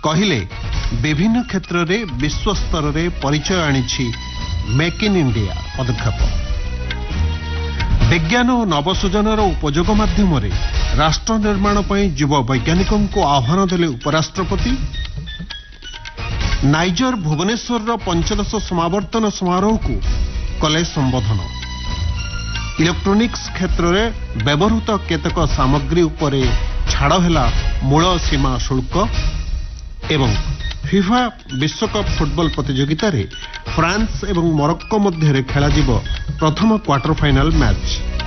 କହିଲେ ବିଭିନ୍ନ କ୍ଷେତ୍ରରେ ବିଶ୍ୱ ସ୍ତରରେ ପରିଚୟ ଆଣିଛି ମେକ୍ ଇନ୍ ଇଣ୍ଡିଆ ପଦକ୍ଷେପ। ବିଜ୍ଞାନ ଓ ନବସୃଜନର ଉପଯୋଗ ମାଧ୍ୟମରେ ରାଷ୍ଟ୍ର ନିର୍ମାଣ ପାଇଁ ଯୁବ ବୈଜ୍ଞାନିକଙ୍କୁ ଆହ୍ୱାନ ଦେଲେ ଉପରାଷ୍ଟ୍ରପତି। ନାଇଜର ଭୁବନେଶ୍ୱରର 15ଶ ସମାବର୍ତ୍ତନ ସମାରୋହକୁ କଲେ ସମ୍ବୋଧନ। ଇଲେକ୍ଟ୍ରୋନିକ୍ସ କ୍ଷେତ୍ରରେ ବ୍ୟବହୃତ କେତେକ ସାମଗ୍ରୀ ଉପରେ ଛାଡ଼ ହେଲା ମୂଳ ସୀମା ଶୁଳ୍କ। ଏବଂ ଫିଫା ବିଶ୍ୱକପ୍ ଫୁଟବଲ ପ୍ରତିଯୋଗିତାରେ ଫ୍ରାନ୍ସ ଏବଂ ମରକ୍କୋ ମଧ୍ୟରେ ଖେଳାଯିବ ପ୍ରଥମ କ୍ୱାର୍ଟର ଫାଇନାଲ ମ୍ୟାଚ୍।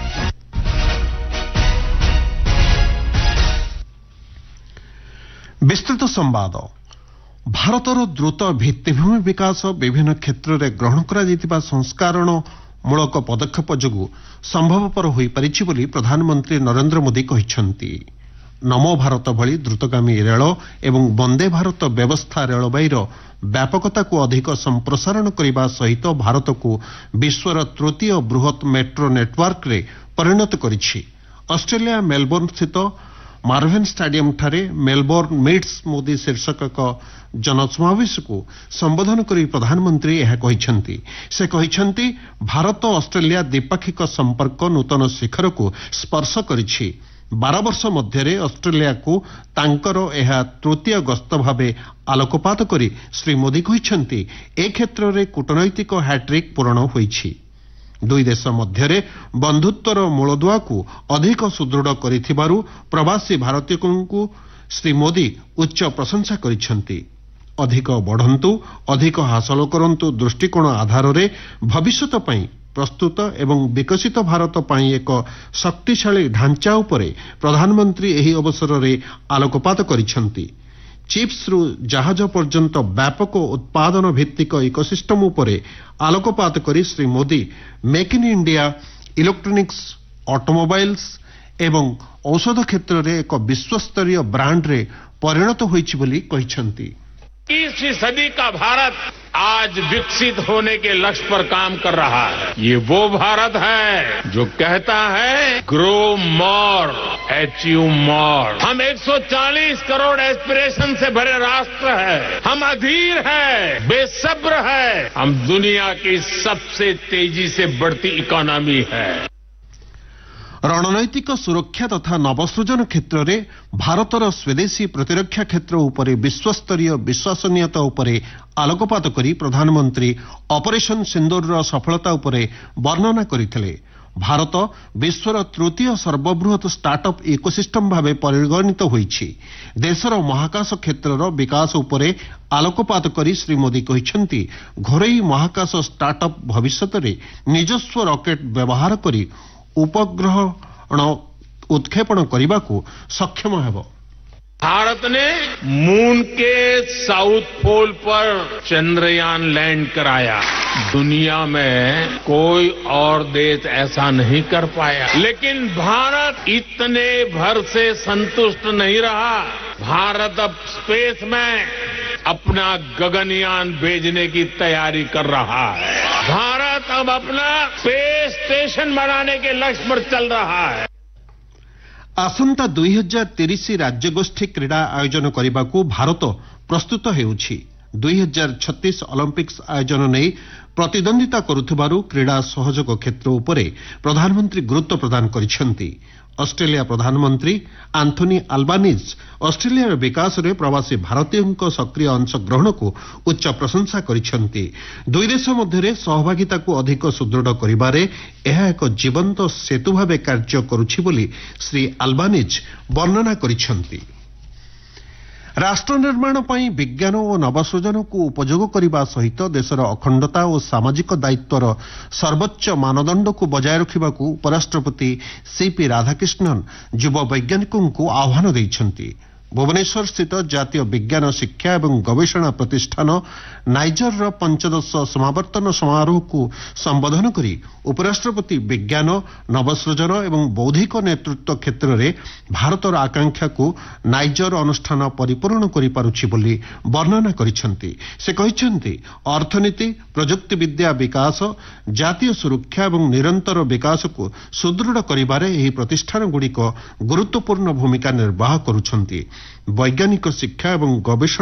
ବିସ୍ତୃତ ସମ୍ବାଦ। ଭାରତର ଦ୍ରୁତ ଭିତ୍ତିଭୂମି ବିକାଶ ବିଭିନ୍ନ କ୍ଷେତ୍ରରେ ଗ୍ରହଣ କରାଯାଇଥିବା ସଂସ୍କାରଣ ମୂଳକ ପଦକ୍ଷେପ ଯୋଗୁଁ ସମ୍ଭବପର ହୋଇପାରିଛି ବୋଲି ପ୍ରଧାନମନ୍ତ୍ରୀ ନରେନ୍ଦ୍ର ମୋଦି କହିଛନ୍ତି। ନମୋ ଭାରତ ଭଳି ଦ୍ରୁତଗାମୀ ରେଳ ଏବଂ ବନ୍ଦେ ଭାରତ ବ୍ୟବସ୍ଥା ରେଳବାଇର ବ୍ୟାପକତାକୁ ଅଧିକ ସମ୍ପ୍ରସାରଣ କରିବା ସହିତ ଭାରତକୁ ବିଶ୍ୱର ତୃତୀୟ ବୃହତ୍ ମେଟ୍ରୋ ନେଟୱାର୍କରେ ପରିଣତ କରିଛି। ଅଷ୍ଟ୍ରେଲିଆ ମେଲବୋର୍ଣ୍ଣସ୍ଥିତ ମାର୍ଭେନ୍ ଷ୍ଟାଡିୟମଠାରେ ମେଲବୋର୍ଣ୍ଣ ମିଟ୍ସ ମୋଦି ଶୀର୍ଷକ ଏକ ଜନସମାବେଶକୁ ସମ୍ବୋଧନ କରି ପ୍ରଧାନମନ୍ତ୍ରୀ ଏହା କହିଛନ୍ତି। ସେ କହିଛନ୍ତି ଭାରତ ଅଷ୍ଟ୍ରେଲିଆ ଦ୍ୱିପାକ୍ଷିକ ସମ୍ପର୍କ ନୂତନ ଶିଖରକୁ ସ୍ପର୍ଶ କରିଛି। 12 ବର୍ଷ ମଧ୍ୟରେ ଅଷ୍ଟ୍ରେଲିଆକୁ ତାଙ୍କର ଏହା ତୃତୀୟ ଗସ୍ତ ଭାବେ ଆଲୋକପାତ କରି ଶ୍ରୀ ମୋଦି କହିଛନ୍ତି ଏ କ୍ଷେତ୍ରରେ କୂଟନୈତିକ ହ୍ୟାଟ୍ରିକ୍ ପୂରଣ ହୋଇଛି। ଦୁଇ ଦେଶ ମଧ୍ୟରେ ବନ୍ଧୁତ୍ୱର ମୂଳଦୁଆକୁ ଅଧିକ ସୁଦୃଢ଼ କରିଥିବାରୁ ପ୍ରବାସୀ ଭାରତୀୟଙ୍କୁ ଶ୍ରୀ ମୋଦି ଉଚ୍ଚ ପ୍ରଶଂସା କରିଛନ୍ତି। ଅଧିକ ବଢ଼ନ୍ତୁ, ଅଧିକ ହାସଲ କରନ୍ତୁ ଦୃଷ୍ଟିକୋଣ ଆଧାରରେ ଭବିଷ୍ୟତ ପାଇଁ ପ୍ରସ୍ତୁତ ଏବଂ ବିକଶିତ ଭାରତ ପାଇଁ ଏକ ଶକ୍ତିଶାଳୀ ଢାଞ୍ଚା ଉପରେ ପ୍ରଧାନମନ୍ତ୍ରୀ ଏହି ଅବସରରେ ଆଲୋକପାତ କରିଛନ୍ତି। ଚିପ୍ସରୁ ଜାହାଜ ପର୍ଯ୍ୟନ୍ତ ବ୍ୟାପକ ଉତ୍ପାଦନ ଭିତ୍ତିକ ଇକୋସିଷ୍ଟମ ଉପରେ ଆଲୋକପାତ କରି Shri Modi make in India electronics, automobiles ଏବଂ ଔଷଧ କ୍ଷେତ୍ରରେ ଏକ ବିଶ୍ୱସ୍ତରୀୟ ବ୍ରାଣ୍ଡରେ ପରିଣତ ହୋଇଛି ବୋଲି କହିଛନ୍ତି। 21वीं सदी का भारत आज विकसित होने के लक्ष्य पर काम कर रहा है। ये वो भारत है जो कहता है ग्रो मोर, अचीव मोर। हम 140 करोड़ एस्पिरेशन से भरे राष्ट्र है। हम अधीर है, बेसब्र है। हम दुनिया की सबसे तेजी से बढ़ती इकोनॉमी है। रणनैतिक सुरक्षा तथा नवसृजन क्षेत्ରରେ ଭାରତର ସ୍ୱଦେଶୀ ପ୍ରତିରକ୍ଷା କ୍ଷେତ୍ର ଉପରେ ବିଶ୍ୱସ୍ତରୀୟ ବିଶ୍ୱସନୀୟତା ଉପରେ ଆଲୋକପାତ କରି ପ୍ରଧାନମନ୍ତ୍ରୀ ଅପରେସନ ସିନ୍ଦୁରର ସଫଳତା ଉପରେ ବର୍ଣ୍ଣନା କରିଥିଲେ। ଭାରତ ବିଶ୍ୱର ତୃତୀୟ ସର୍ବବୃହତ୍ ଷ୍ଟାର୍ଟଅପ୍ ଇକୋସିଷ୍ଟମ ଭାବେ ପରିଗଣିତ ହୋଇଛି। ଦେଶର ମହାକାଶ କ୍ଷେତ୍ରର ବିକାଶ ଉପରେ ଆଲୋକପାତ କରି ଶ୍ରୀ ମୋଦି କହିଛନ୍ତି ଘରୋଇ ମହାକାଶ ଷ୍ଟାର୍ଟଅପ୍ ଭବିଷ୍ୟତରେ ନିଜସ୍ୱ ରକେଟ୍ ବ୍ୟବହାର କରି ଉପଗ୍ରହ उत्क्षेपण करने को सक्षम है। भारत ने मून के साउथ पोल पर चंद्रयान लैंड कराया। दुनिया में कोई और देश ऐसा नहीं कर पाया। लेकिन भारत इतने भर से संतुष्ट नहीं रहा। भारत अब स्पेस में अपना गगनयान भेजने की तैयारी कर रहा है। भारत अब अपना स्पेस स्टेशन बनाने के लक्ष्य पर चल रहा है। आसंता 2030 राज्यगोष्ठी क्रीड़ा आयोजन करने को भारत प्रस्तुत हेउछि। 2036 ओलंपिक्स आयोजन नहीं प्रतिद्वंदिता करुथिबारु क्रीड़ा सहयोग क्षेत्र उपरे प्रधानमंत्री गुरुत्व प्रदान करिसेंति। ऑस्ट्रेलिया प्रधानमंत्री आंथोनी अल्बानीज ऑस्ट्रेलिया विकास में प्रवासी भारतीयों सक्रिय अंशग्रहण को उच्च प्रशंसा करिसेंति। दुई देश मध्य सहभागिता को अधिक सुदृढ़ करिबारे यह एक जीवंत सेतु भावे कार्य करुछि बोली श्री अल्बानीज वर्णना करिसेंति। राष्ट्र निर्माण ପାଇଁ विज्ञान और नवसृजन को उपयोग करने सहित देशर अखंडता और सामाजिक दायित्वर सर्वोच्च मानदंड को बजाय रखा उपराष्ट्रपति सीपी राधाकृष्णन युव वैज्ञानिकों को आह्वान देइछन्ति। भुवनेश्वर स्थित जातीय विज्ञान शिक्षा एवं गवेषणा प्रतिष्ठान नाइजर 15श समावर्तन समारोह को संबोधन करी उपराष्ट्रपति विज्ञान, नवसृजन एवं बौद्धिक नेतृत्व क्षेत्र में भारतर आकांक्षा को नाइजर अनुष्ठान परिपूर्ण करि पारुछि बोली वर्णना करिसेंति। से कहिसेंति अर्थनीति, प्रजुक्ति विद्या विकास, जातीय सुरक्षा एवं निरंतर विकास को सुदृढ़ करिबारे एही प्रतिष्ठान गुड़िक गुरुत्वपूर्ण भूमिका निर्वाह करुछन्ति। वैज्ञानिक शिक्षा एवं गवेषणा